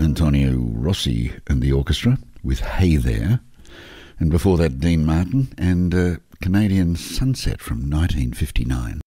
Antonio Rossi and the orchestra with Hey There. And before that, Dean Martin and Canadian Sunset from 1959.